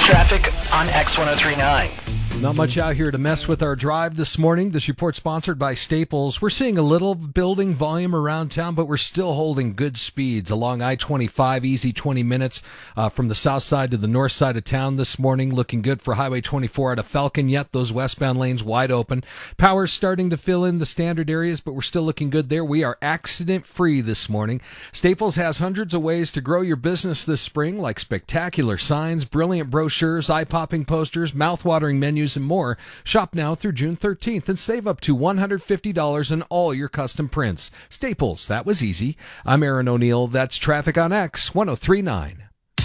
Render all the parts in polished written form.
Traffic on X1039. Not much out here to mess with our drive this morning. This report sponsored by Staples. We're seeing a little building volume around town, but we're still holding good speeds along I-25, easy 20 minutes from the south side to the north side of town this morning. Looking good for Highway 24 out of Falcon, yet those westbound lanes wide open. Power's starting to fill in the standard areas, but we're still looking good there. We are accident-free this morning. Staples has hundreds of ways to grow your business this spring, like spectacular signs, brilliant brochures, eye-popping posters, mouth-watering menus, and more. Shop now through June 13th and save up to $150 in all your custom prints. Staples, that was easy. I'm Aaron O'Neill. That's Traffic on X 1039.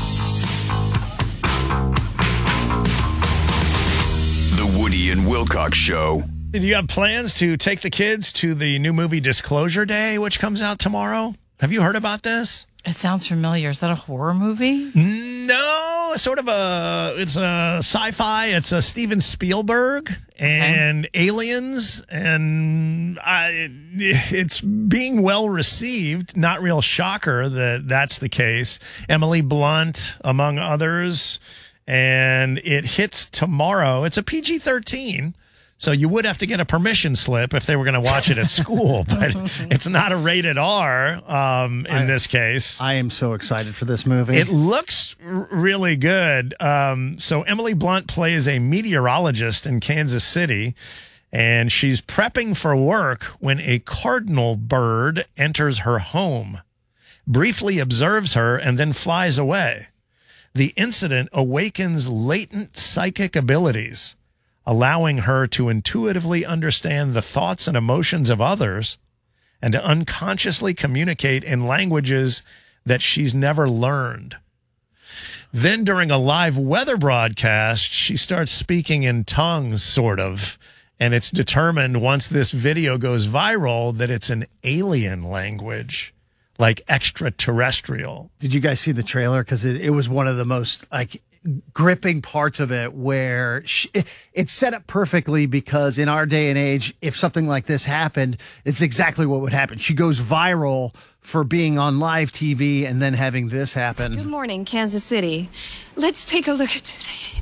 The Woody and Wilcox Show. Do you have plans to take the kids to the new movie Disclosure Day, which comes out tomorrow? Have you heard about this? It sounds familiar. Is that a horror movie? No, it's a sci-fi. It's a Steven Spielberg and aliens, and it's being well received. Not real shocker that that's the case. Emily Blunt, among others, and it hits tomorrow. It's a PG-13. So you would have to get a permission slip if they were going to watch it at school, but it's not a rated R in this case. I am so excited for this movie. It looks really good. So Emily Blunt plays a meteorologist in Kansas City, and she's prepping for work when a cardinal bird enters her home, briefly observes her, and then flies away. The incident awakens latent psychic abilities, allowing her to intuitively understand the thoughts and emotions of others and to unconsciously communicate in languages that she's never learned. Then during a live weather broadcast, she starts speaking in tongues, sort of, and it's determined once this video goes viral that it's an alien language, like extraterrestrial. Did you guys see the trailer? Because it was one of the most, gripping parts of it where it's set up perfectly, because in our day and age, if something like this happened, it's exactly what would happen. She goes viral for being on live TV and then having this happen. Good morning, Kansas City. Let's take a look at today.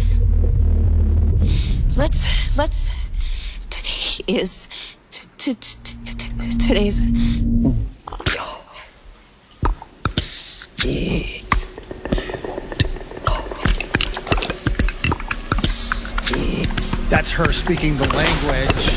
Today is today's. That's her speaking the language.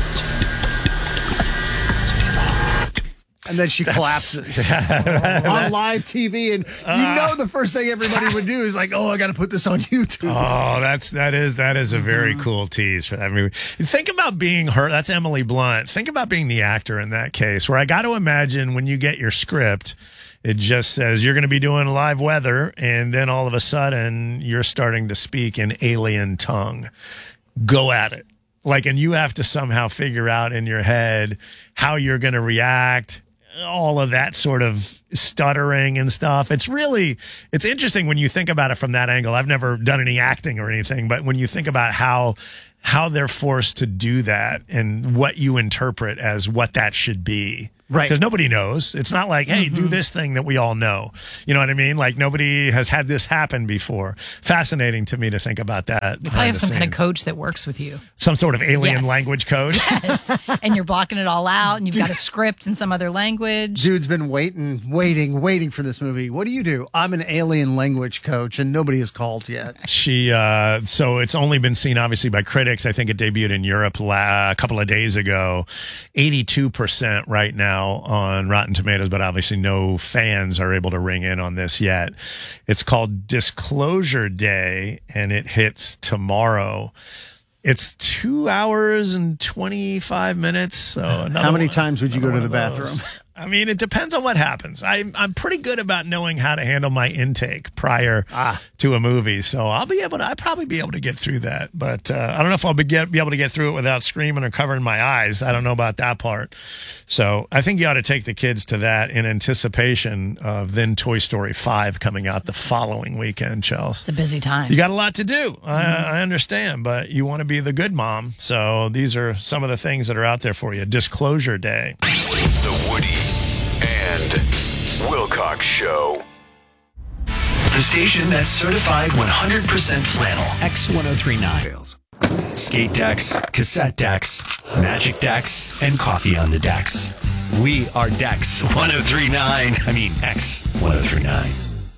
And then she collapses on live TV. And the first thing everybody would do is like, oh, I got to put this on YouTube. Oh, that is a very cool tease for that movie. Think about being her. That's Emily Blunt. Think about being the actor in that case, where I got to imagine when you get your script, it just says you're going to be doing live weather, and then all of a sudden you're starting to speak in alien tongue. Go at it. And you have to somehow figure out in your head how you're going to react, all of that sort of stuttering and stuff. It's interesting when you think about it from that angle. I've never done any acting or anything, but when you think about how they're forced to do that and what you interpret as what that should be. Right. Because nobody knows. It's not like, hey, do this thing that we all know. You know what I mean? Like, nobody has had this happen before. Fascinating to me to think about that. You probably have some kind of coach that works with you. Some sort of alien language coach. Yes. And you're blocking it all out, and you've got a script in some other language. Dude's been waiting for this movie. What do? I'm an alien language coach, and nobody has called yet. So it's only been seen, obviously, by critics. I think it debuted in Europe a couple of days ago. 82% right now on Rotten Tomatoes, but obviously no fans are able to ring in on this yet. It's called Disclosure Day, and it hits tomorrow. It's 2 hours and 25 minutes. So how many times would you go to the bathroom? I mean, it depends on what happens. I'm pretty good about knowing how to handle my intake prior to a movie, so I'll probably be able to get through that. But I don't know if I'll be able to get through it without screaming or covering my eyes. I don't know about that part. So I think you ought to take the kids to that in anticipation of then Toy Story 5 coming out the following weekend, Chelsea. It's a busy time. You got a lot to do. I understand, but you want to be the good mom. So these are some of the things that are out there for you. Disclosure Day. The Woody and Wilcox Show. The station that's certified 100% flannel. X1039. Skate decks, cassette decks, magic decks, and coffee on the decks. We are Dex 1039. I mean X1039.